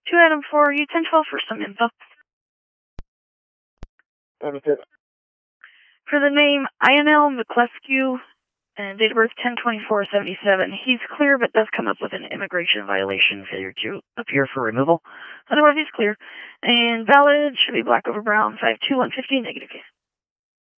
2 item 4, U1012 for some info. For the name Ionel McCleskew and date of birth 10/24/77, he's clear but does come up with an immigration violation, failure to appear for removal. Otherwise, he's clear. And valid should be black over brown, 52150, negative.